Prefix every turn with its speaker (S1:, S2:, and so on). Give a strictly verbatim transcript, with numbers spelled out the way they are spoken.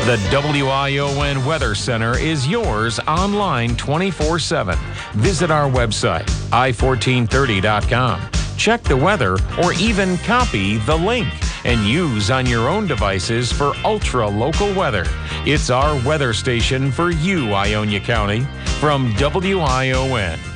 S1: The W I O N Weather Center is yours online twenty-four seven. Visit our website, i fourteen thirty dot com. Check the weather or even copy the link and use on your own devices for ultra-local weather. It's our weather station for you, Ionia County, from W I O N.